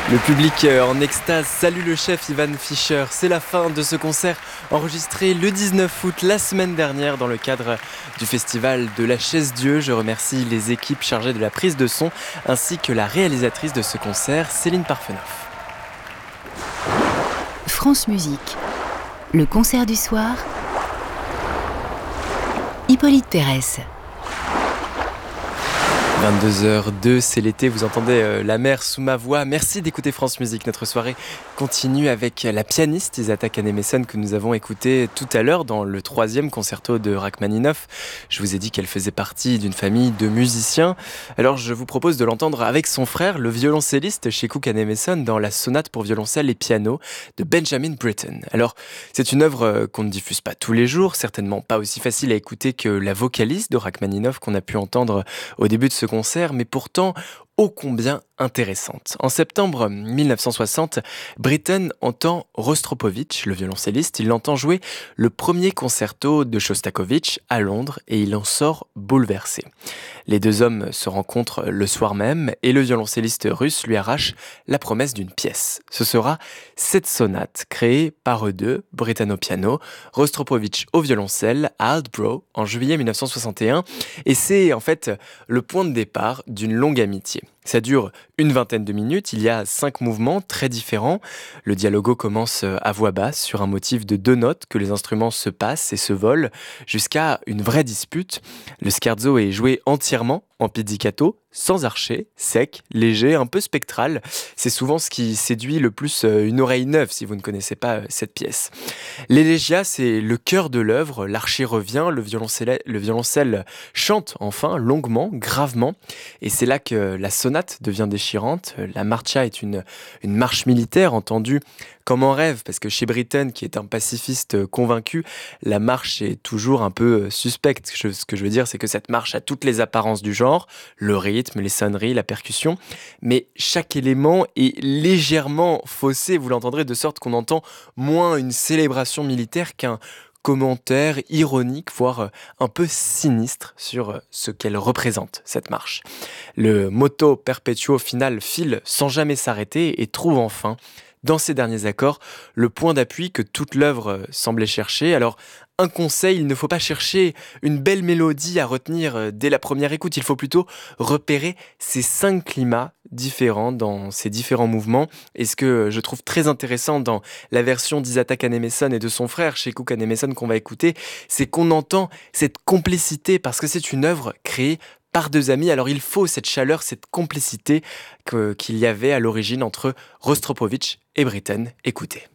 Le public en extase salue le chef Ivan Fischer. C'est la fin de ce concert enregistré le 19 août, la semaine dernière, dans le cadre du festival de la Chaise-Dieu. Je remercie les équipes chargées de la prise de son, ainsi que la réalisatrice de ce concert, Céline Parfenoff. France Musique, le concert du soir, Hippolyte Pérez. 22h02, c'est l'été, vous entendez la mer sous ma voix. Merci d'écouter France Musique. Notre soirée continue avec la pianiste Isata Kahnemesson que nous avons écoutée tout à l'heure dans le 3e concerto de Rachmaninoff. Je vous ai dit qu'elle faisait partie d'une famille de musiciens. Alors je vous propose de l'entendre avec son frère, le violoncelliste Sheku Kahnemesson, dans la sonate pour violoncelle et piano de Benjamin Britten. Alors c'est une œuvre qu'on ne diffuse pas tous les jours, certainement pas aussi facile à écouter que la vocaliste de Rachmaninoff qu'on a pu entendre au début de ce concert, mais pourtant ô combien intéressante. En septembre 1960, Britten entend Rostropovitch, le violoncelliste, il l'entend jouer le premier concerto de Shostakovich à Londres et il en sort bouleversé. Les deux hommes se rencontrent le soir même et le violoncelliste russe lui arrache la promesse d'une pièce. Ce sera cette sonate créée par eux deux, Britten au piano, Rostropovitch au violoncelle à Aldbrough en juillet 1961 et c'est en fait le point de départ d'une longue amitié. Ça dure une vingtaine de minutes, il y a 5 mouvements très différents. Le dialogo commence à voix basse sur un motif de 2 notes que les instruments se passent et se volent jusqu'à une vraie dispute. Le scherzo est joué entièrement en pizzicato, sans archet, sec, léger, un peu spectral. C'est souvent ce qui séduit le plus une oreille neuve si vous ne connaissez pas cette pièce. L'élégia, c'est le cœur de l'œuvre, l'archet revient, le violoncelle chante enfin, longuement, gravement, et c'est là que la sonate devient déchirante. La marcha est une marche militaire entendue comme en rêve, parce que chez Britten, qui est un pacifiste convaincu, la marche est toujours un peu suspecte. Ce que je veux dire, c'est que cette marche a toutes les apparences du genre, le rythme, les sonneries, la percussion, mais chaque élément est légèrement faussé, vous l'entendrez, de sorte qu'on entend moins une célébration militaire qu'un commentaire ironique, voire un peu sinistre sur ce qu'elle représente, cette marche. Le moto perpetuo final file sans jamais s'arrêter et trouve enfin, dans ces derniers accords, le point d'appui que toute l'œuvre semblait chercher. Alors, un conseil, il ne faut pas chercher une belle mélodie à retenir dès la première écoute, il faut plutôt repérer ces 5 climats différents dans ces différents mouvements. Et ce que je trouve très intéressant dans la version d'Isata Kahnemesson et de son frère Sheku Kahnemesson qu'on va écouter, c'est qu'on entend cette complicité parce que c'est une œuvre créée par 2 amis. Alors il faut cette chaleur, cette complicité qu'il y avait à l'origine entre Rostropovitch et Britten. Écoutez.